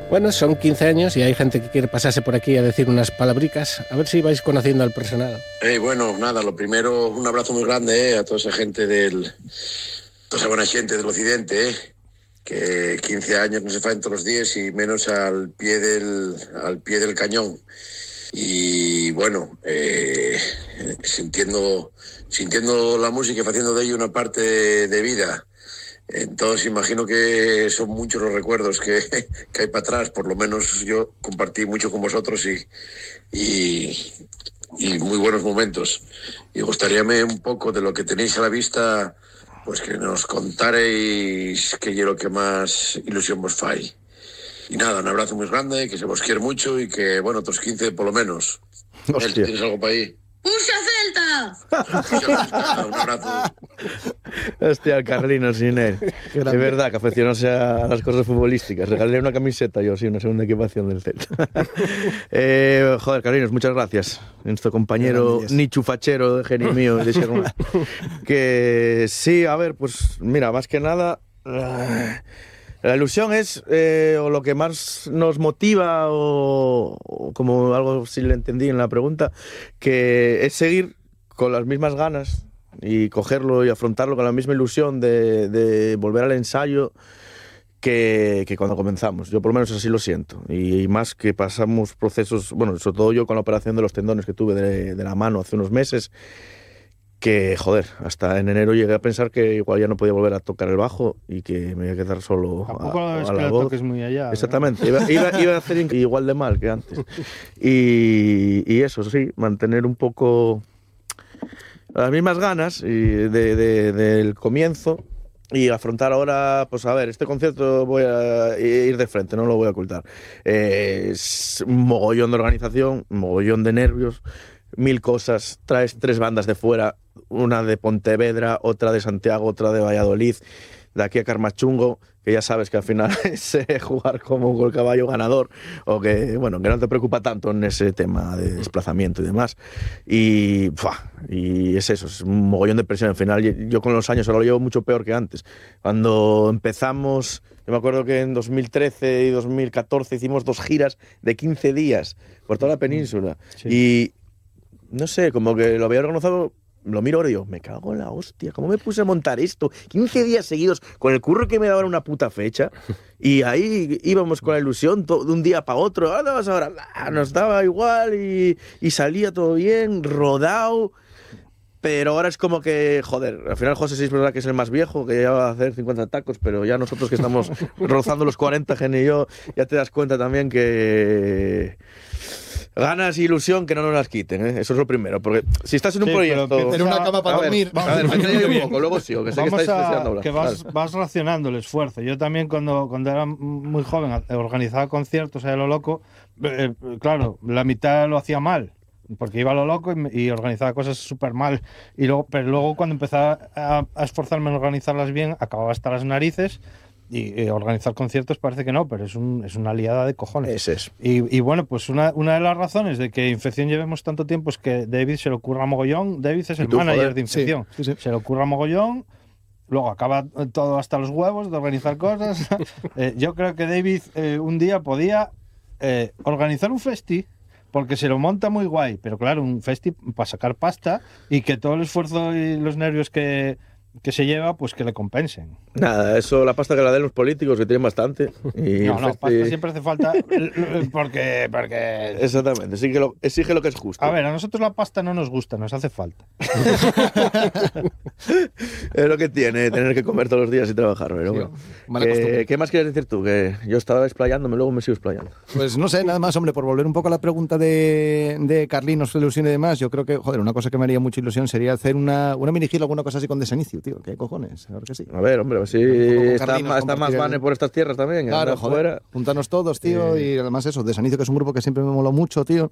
Bueno, son 15 años y hay gente que quiere pasarse por aquí a decir unas palabricas. A ver si vais conociendo al personal. Bueno, nada, lo primero, un abrazo muy grande a toda esa gente toda esa buena gente del occidente, que 15 años no se faen todos los días y menos al pie del cañón. Y bueno, sintiendo la música y haciendo de ello una parte de vida. Entonces imagino que son muchos los recuerdos que hay para atrás. Por lo menos yo compartí mucho con vosotros y muy buenos momentos. Y gustaríame un poco de lo que tenéis a la vista, pues que nos contaréis qué es lo que más ilusión vos fai. Y nada, un abrazo muy grande, que se vos quiere mucho y que, bueno, otros 15 por lo menos. Hostia. ¿Tienes algo para ahí? ¡Puxa Celta! Puxa Celta, un abrazo. Hostia, el Carlino sin él. Es verdad que aficionóse a las cosas futbolísticas. Regalé una camiseta yo, sí, una segunda equipación del Celta. Joder, Carlinos, muchas gracias. Nuestro compañero nichufachero de genio mío de Sherman. Que sí, a ver, pues mira, más que nada, la ilusión es, o lo que más nos motiva, o como algo sí le entendí en la pregunta, que es seguir con las mismas ganas y cogerlo y afrontarlo con la misma ilusión de volver al ensayo que cuando comenzamos. Yo por lo menos así lo siento. Y más que pasamos procesos, bueno, sobre todo yo con la operación de los tendones que tuve de la mano hace unos meses, que, joder, hasta en enero llegué a pensar que igual ya no podía volver a tocar el bajo y que me iba a quedar solo Tampoco a la voz. toques muy allá. Exactamente, iba a hacer igual de mal que antes. Y eso, sí, mantener un poco las mismas ganas del comienzo y afrontar ahora, pues a ver, este concierto voy a ir de frente, no lo voy a ocultar. Es un mogollón de organización, un mogollón de nervios, 1000 cosas, traes 3 bandas de fuera, una de Pontevedra, otra de Santiago, otra de Valladolid, de aquí a Carmachungo, que ya sabes que al final es jugar como con el caballo ganador, o que, bueno, que no te preocupa tanto en ese tema de desplazamiento y demás. Y es eso, es un mogollón de presión. Al final, yo con los años ahora lo llevo mucho peor que antes. Cuando empezamos, yo me acuerdo que en 2013 y 2014 hicimos 2 giras de 15 días por toda la península. Sí. Y no sé, como que lo había organizado, lo miro ahora y digo, me cago en la hostia, ¿cómo me puse a montar esto? 15 días seguidos, con el curro que me daban una puta fecha, y ahí íbamos con la ilusión de un día para otro, ¿dónde vas ahora? Nos daba igual y salía todo bien, rodado. Pero ahora es como que, joder, al final José sí es verdad que es el más viejo, que ya va a hacer 50 tacos, pero ya nosotros que estamos rozando los 40, Gen y yo, ya te das cuenta también que ganas y ilusión que no nos las quiten, ¿eh? Eso es lo primero, porque si estás en un proyecto... Tener una cama para dormir. A ver, me callo un poco, luego sigo, que sé que estáis deseando hablar. Que vas racionando el esfuerzo. Yo también cuando era muy joven organizaba conciertos a lo loco, claro, la mitad lo hacía mal, porque iba a lo loco y organizaba cosas súper mal. Pero luego cuando empezaba a esforzarme en organizarlas bien, acababa hasta las narices. Y organizar conciertos parece que no, pero es una liada de cojones. Es. Y bueno, pues una de las razones de que Infección llevemos tanto tiempo es que David se le ocurra mogollón. David es el manager de Infección. Sí. Se le ocurra mogollón. Luego acaba todo hasta los huevos de organizar cosas. Yo creo que David un día podía organizar un festi, porque se lo monta muy guay, pero claro, un festi para sacar pasta y que todo el esfuerzo y los nervios que se lleva, pues que le compensen. Nada, eso la pasta que la den los políticos, que tienen bastante. Y pasta siempre hace falta porque... Exactamente, exige lo que es justo. A ver, a nosotros la pasta no nos gusta, nos hace falta. Es lo que tiene tener que comer todos los días y trabajar, pero bueno. ¿Qué más quieres decir tú? Que yo estaba explayándome, luego me sigo explayando. Pues no sé, nada más, hombre, por volver un poco a la pregunta de Carlinos, su ilusión y demás, yo creo que, joder, una cosa que me haría mucha ilusión sería hacer una mini-gira, alguna cosa así con Desanicio, tío. ¿Qué cojones? Claro que sí. A ver, hombre, si está más Vane por estas tierras también. Claro, joder, juntarnos todos, tío, y además eso, Desanicio, que es un grupo que siempre me moló mucho, tío.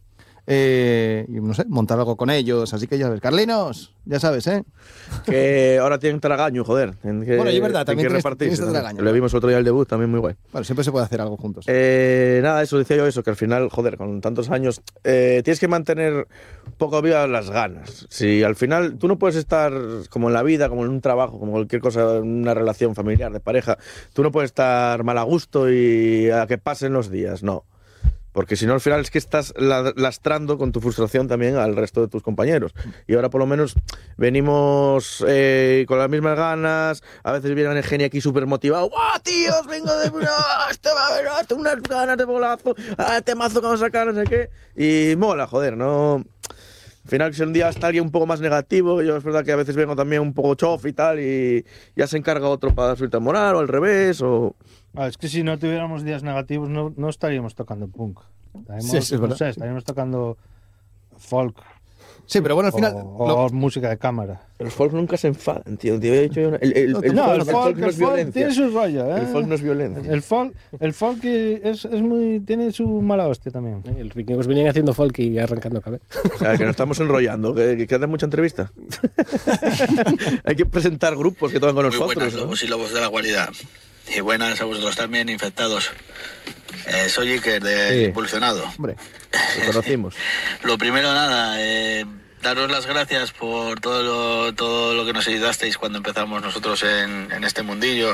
y no sé, montar algo con ellos. Así que ya ves, Carlinos, ya sabes, ¿eh? Que ahora tienen tragaño, joder. Bueno, y es verdad, también tienes tragaño. Lo vimos otro día el debut, también muy guay. Bueno, siempre se puede hacer algo juntos. Nada, eso decía yo, que al final, joder, con tantos años, tienes que mantener un poco viva las ganas. Si al final tú no puedes estar como en la vida, como en un trabajo, como cualquier cosa, en una relación familiar, de pareja, tú no puedes estar mal a gusto y a que pasen los días, no. Porque si no, al final es que estás lastrando con tu frustración también al resto de tus compañeros. Y ahora por lo menos venimos con las mismas ganas. A veces viene el genio aquí súper motivado. ¡Guau, tíos! Vengo de... Este va a ver, tengo unas ganas de bolazo. Temazo que vamos a sacar, no sé qué. Y mola, joder, ¿no? Al final, si un día está alguien un poco más negativo, yo es verdad que a veces vengo también un poco chof y tal, y ya se encarga otro para subirte a moral, o al revés, o... Es que si no tuviéramos días negativos no estaríamos tocando punk. Sí, es verdad. No sé, estaríamos tocando folk. Sí, pero bueno, al final... O música de cámara. Los folk nunca se enfadan, tío. Te había dicho yo... El folk no es violencia. Tiene su rollo, ¿eh? El folk no es violencia. El folk es muy... tiene su mala hostia también. El vikingos venían haciendo folk y arrancando cabeza. O sea, que nos estamos enrollando, que hace mucha entrevista. Hay que presentar grupos que tocan con nosotros. Muy buenas, ¿no? lobos y lobos de la guarida. Y buenas a vosotros también, infectados. Soy Iker de Impulsionado. Hombre, lo conocimos. Lo primero, nada, daros las gracias por todo lo que nos ayudasteis cuando empezamos nosotros en este mundillo.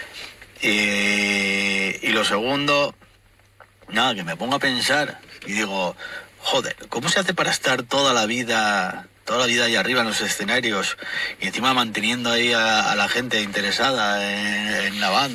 Y lo segundo, nada, que me pongo a pensar y digo, joder, ¿cómo se hace para estar toda la vida ahí arriba en los escenarios y encima manteniendo ahí a la gente interesada en la banda?